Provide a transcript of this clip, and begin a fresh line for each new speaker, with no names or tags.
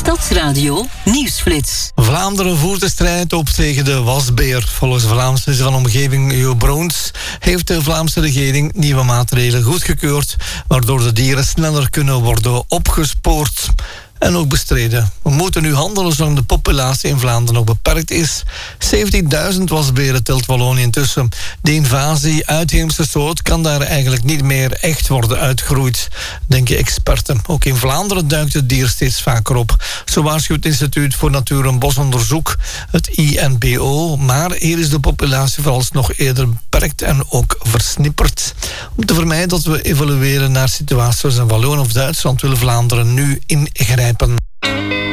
Stadsradio Nieuwsflits.
Vlaanderen voert de strijd op tegen de wasbeer. Volgens de Vlaamse minister van Omgeving Jo Broens heeft de Vlaamse regering nieuwe maatregelen goedgekeurd, waardoor de dieren sneller kunnen worden opgespoord en ook bestreden. We moeten nu handelen zolang de populatie in Vlaanderen nog beperkt is. 17.000 wasberen telt Wallonië intussen. De invasie uitheemse soort kan daar eigenlijk niet meer echt worden uitgeroeid, denken experten. Ook in Vlaanderen duikt het dier steeds vaker op. Zo waarschuwt het Instituut voor Natuur- en Bosonderzoek, het INBO. Maar hier is de populatie vooralsnog eerder beperkt en ook versnipperd. Om te vermijden dat we evolueren naar situaties in Wallonië of Duitsland wil Vlaanderen nu ingrijpen.